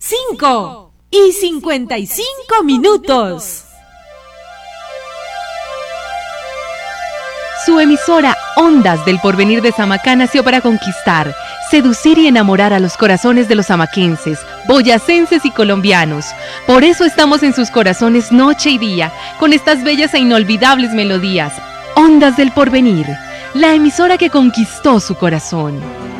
5:55. Su emisora Ondas del Porvenir de Samacá nació para conquistar, seducir y enamorar a los corazones de los samaquenses, boyacenses y colombianos. Por eso estamos en sus corazones noche y día, con estas bellas e inolvidables melodías. Ondas del Porvenir, la emisora que conquistó su corazón.